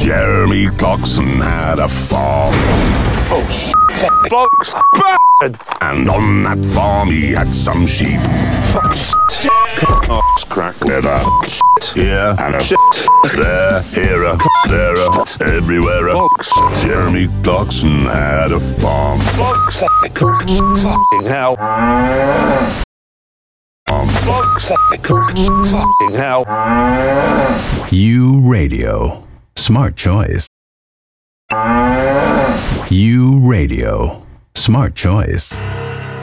Jeremy Clarkson had a farm. Oh, shit. Blokes bad. And on that farm he had some sheep. Fuck shit. Oh, crack. Leather. Shit. Here and a Shit. there, here a, there a, everywhere a. Jeremy Clarkson had a farm. Blokes fucking hell. Blokes fucking hell. U Radio. Smart choice. U Radio. Smart choice.